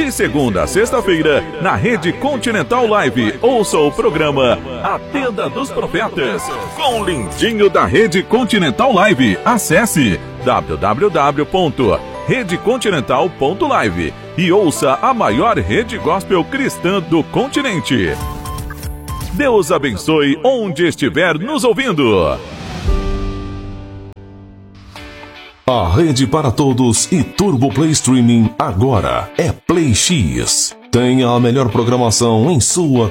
De segunda a sexta-feira, na Rede Continental Live, ouça o programa A Tenda dos Profetas, com o lindinho da Rede Continental Live. Acesse www.redecontinental.live e ouça a maior rede gospel cristã do continente. Deus abençoe onde estiver nos ouvindo. A rede para todos e Turbo Play Streaming agora é Play X. Tenha a melhor programação em sua